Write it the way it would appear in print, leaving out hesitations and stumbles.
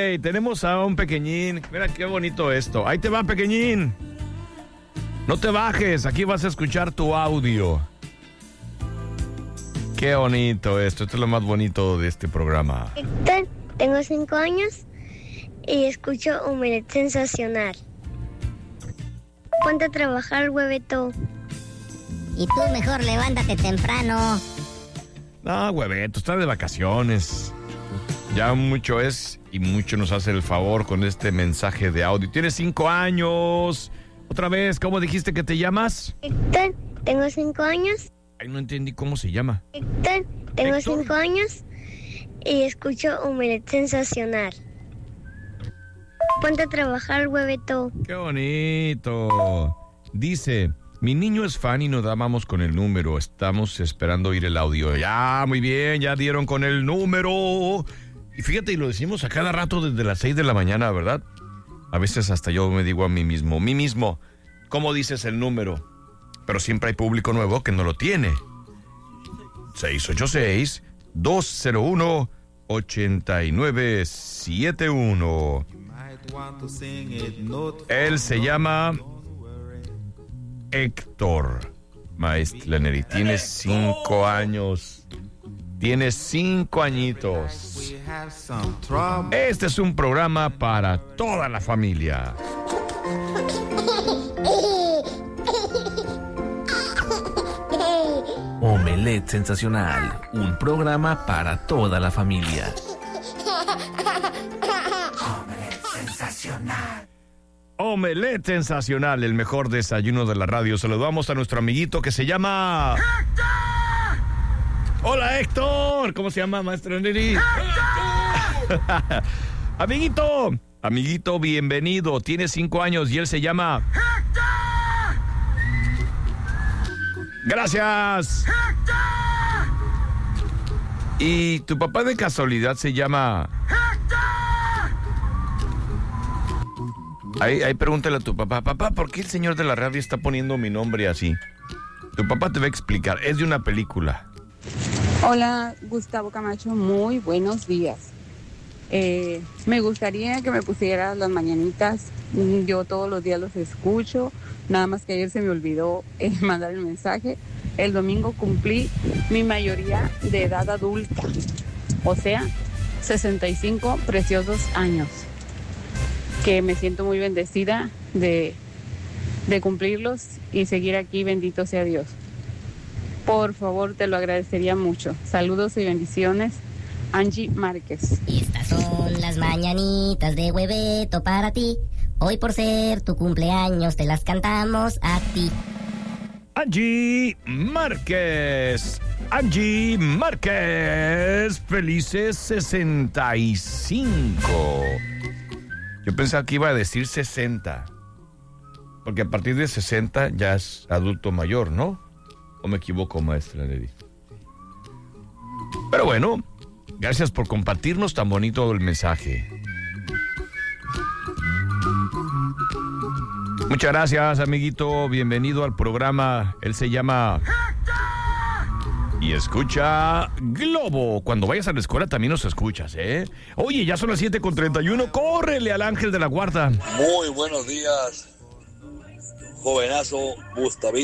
tenemos a un pequeñín. Mira qué bonito esto. Ahí te va, pequeñín. No te bajes, aquí vas a escuchar tu audio. Qué bonito esto es lo más bonito de este programa. Héctor, tengo 5 años y escucho Omelette Sensacional. Ponte a trabajar, hueveto. Y tú mejor levántate temprano. No, hueveto, está de vacaciones. Ya mucho es y mucho nos hace el favor con este mensaje de audio. Tienes 5 años. Otra vez, ¿cómo dijiste que te llamas? Héctor, tengo 5 años. Ay, no entendí cómo se llama. Héctor, tengo Héctor. 5 años y escucho Omelette Sensacional. Ponte a trabajar, hueveto. Qué bonito. Dice, mi niño es fan y nos dábamos con el número. Estamos esperando oír el audio. Ya, muy bien, ya dieron con el número. Y fíjate, y lo decimos a cada rato desde las 6 de la mañana, ¿verdad? A veces hasta yo me digo a mí mismo, ¿cómo dices el número? Pero siempre hay público nuevo que no lo tiene. 686-201-8971. Él se llama Héctor Maestlaneri. Tiene 5 años. Tiene 5 añitos. Este es un programa para toda la familia. Omelette Sensacional, un programa para toda la familia. Omelette Sensacional. Omelette Sensacional, el mejor desayuno de la radio. Saludamos a nuestro amiguito que se llama... ¡Héctor! Hola, Héctor. ¿Cómo se llama, maestro Neri? ¡Héctor! Amiguito, bienvenido. Tiene 5 años y él se llama... ¡Héctor! Gracias. ¡Héctor! Y tu papá de casualidad se llama... Ahí pregúntale a tu papá, ¿por qué el señor de la radio está poniendo mi nombre así? Tu papá te va a explicar, es de una película. Hola, Gustavo Camacho, muy buenos días. Me gustaría que me pusieras las mañanitas. Yo todos los días los escucho, nada más que ayer se me olvidó mandar el mensaje. El domingo cumplí mi mayoría de edad adulta, o sea, 65 preciosos años. Que me siento muy bendecida de cumplirlos y seguir aquí, bendito sea Dios. Por favor, te lo agradecería mucho. Saludos y bendiciones, Angie Márquez. Y estas son las mañanitas de hueveto para ti. Hoy por ser tu cumpleaños te las cantamos a ti. Angie Márquez. Angie Márquez. Felices 65. Yo pensaba que iba a decir 60. Porque a partir de 60 ya es adulto mayor, ¿no? ¿O me equivoco, maestra Neri? Pero bueno, gracias por compartirnos tan bonito el mensaje. Muchas gracias, amiguito. Bienvenido al programa. Él se llama... Y escucha Globo. Cuando vayas a la escuela también nos escuchas, ¿eh? Oye, ya son las 7:31. ¡Córrele al ángel de la guarda! Muy buenos días, jovenazo Gustavito.